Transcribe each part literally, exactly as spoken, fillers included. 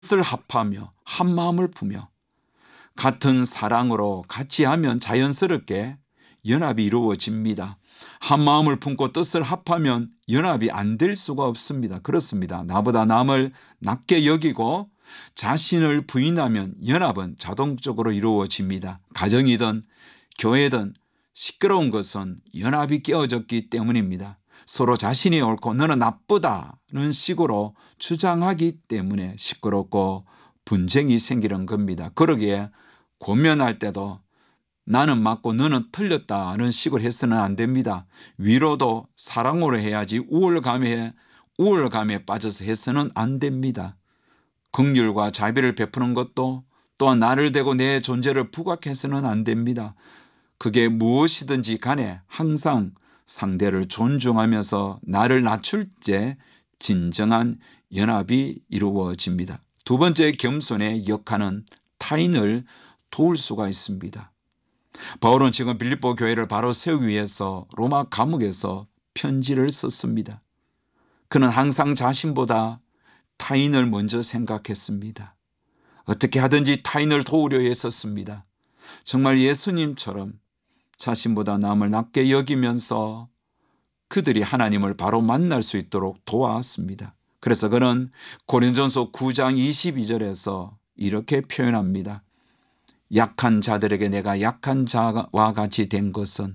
뜻을 합하며 한 마음을 품며 같은 사랑으로 같이 하면 자연스럽게 연합이 이루어집니다. 한 마음을 품고 뜻을 합하면 연합이 안 될 수가 없습니다. 그렇습니다. 나보다 남을 낮게 여기고 자신을 부인하면 연합은 자동적으로 이루어집니다. 가정이든 교회든 시끄러운 것은 연합이 깨어졌기 때문입니다. 서로 자신이 옳고 너는 나쁘다는 식으로 주장하기 때문에 시끄럽고 분쟁이 생기는 겁니다. 그러기에 권면할 때도 나는 맞고 너는 틀렸다는 식으로 해서는 안 됩니다. 위로도 사랑으로 해야지 우월감에 우월감에 빠져서 해서는 안 됩니다. 긍휼과 자비를 베푸는 것도 또한 나를 대고 내 존재를 부각해서는 안 됩니다. 그게 무엇이든지 간에 항상 상대를 존중하면서 나를 낮출 때 진정한 연합이 이루어집니다. 두 번째 겸손의 역할은 타인을 도울 수가 있습니다. 바울은 지금 빌립보 교회를 바로 세우기 위해서 로마 감옥에서 편지를 썼습니다. 그는 항상 자신보다 타인을 먼저 생각했습니다. 어떻게 하든지 타인을 도우려 했었습니다. 정말 예수님처럼 자신보다 남을 낮게 여기면서 그들이 하나님을 바로 만날 수 있도록 도왔습니다. 그래서 그는 고린도전서 구 장 이십이 절에서 이렇게 표현합니다. 약한 자들에게 내가 약한 자와 같이 된 것은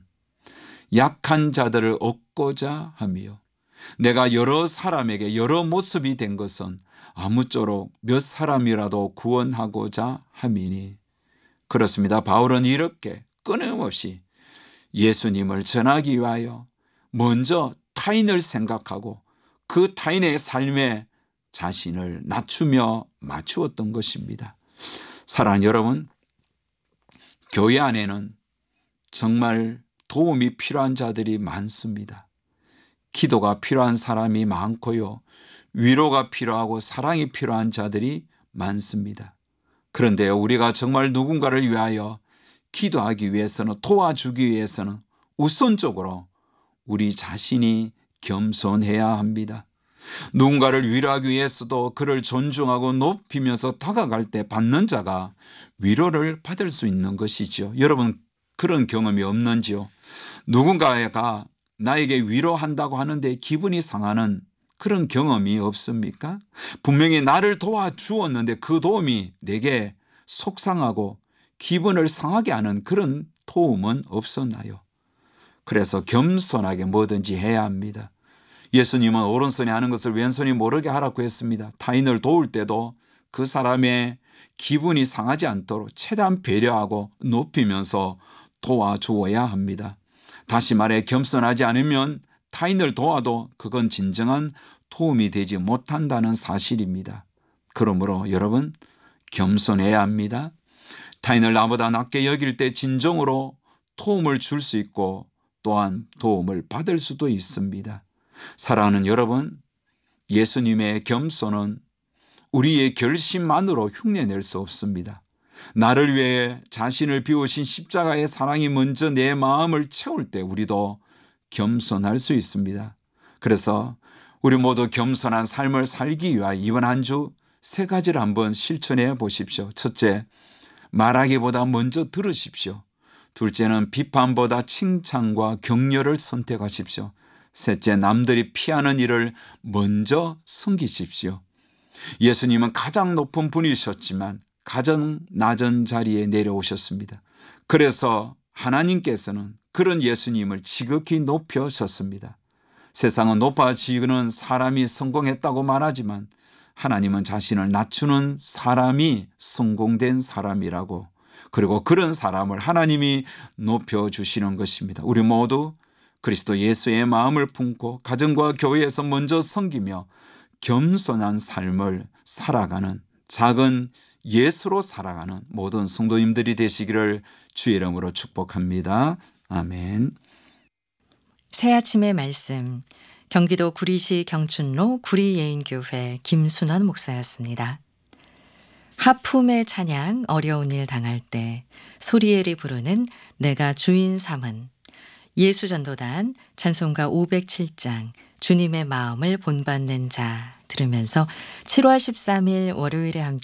약한 자들을 얻고자 하며 내가 여러 사람에게 여러 모습이 된 것은 아무쪼록 몇 사람이라도 구원하고자 함이니. 그렇습니다. 바울은 이렇게 끊임없이 예수님을 전하기 위하여 먼저 타인을 생각하고 그 타인의 삶에 자신을 낮추며 맞추었던 것입니다. 사랑하는 여러분, 교회 안에는 정말 도움이 필요한 자들이 많습니다. 기도가 필요한 사람이 많고요. 위로가 필요하고 사랑이 필요한 자들이 많습니다. 그런데 우리가 정말 누군가를 위하여 기도하기 위해서는, 도와주기 위해서는 우선적으로 우리 자신이 겸손해야 합니다. 누군가를 위로하기 위해서도 그를 존중하고 높이면서 다가갈 때 받는 자가 위로를 받을 수 있는 것이죠. 여러분, 그런 경험이 없는지요? 누군가가 나에게 위로한다고 하는데 기분이 상하는 그런 경험이 없습니까? 분명히 나를 도와주었는데 그 도움이 내게 속상하고 기분을 상하게 하는 그런 도움은 없었나요? 그래서 겸손하게 뭐든지 해야 합니다. 예수님은 오른손이 하는 것을 왼손이 모르게 하라고 했습니다. 타인을 도울 때도 그 사람의 기분이 상하지 않도록 최대한 배려하고 높이면서 도와주어야 합니다. 다시 말해 겸손하지 않으면 타인을 도와도 그건 진정한 도움이 되지 못한다는 사실입니다. 그러므로 여러분, 겸손해야 합니다. 타인을 나보다 낮게 여길 때 진정으로 도움을 줄 수 있고 또한 도움을 받을 수도 있습니다. 사랑하는 여러분, 예수님의 겸손은 우리의 결심만으로 흉내낼 수 없습니다. 나를 위해 자신을 비우신 십자가의 사랑이 먼저 내 마음을 채울 때 우리도 겸손할 수 있습니다. 그래서 우리 모두 겸손한 삶을 살기 위하여 이번 한 주 세 가지를 한번 실천해 보십시오. 첫째, 말하기보다 먼저 들으십시오. 둘째는 비판보다 칭찬과 격려를 선택하십시오. 셋째, 남들이 피하는 일을 먼저 섬기십시오. 예수님은 가장 높은 분이셨지만 가장 낮은 자리에 내려오셨습니다. 그래서 하나님께서는 그런 예수님을 지극히 높여셨습니다. 세상은 높아지는 사람이 성공했다고 말하지만 하나님은 자신을 낮추는 사람이 성공된 사람이라고, 그리고 그런 사람을 하나님이 높여주시는 것입니다. 우리 모두 그리스도 예수의 마음을 품고 가정과 교회에서 먼저 섬기며 겸손한 삶을 살아가는, 작은 예수로 살아가는 모든 성도님들이 되시기를 주의 이름으로 축복합니다. 아멘. 새 아침의 말씀, 경기도 구리시 경춘로 구리예인교회 김순환 목사였습니다. 하품의 찬양, 어려운 일 당할 때 소리엘이 부르는 내가 주인 삼은 예수전도단 찬송가 오백칠 장 주님의 마음을 본받는 자 들으면서 칠월 십삼일 월요일에 함께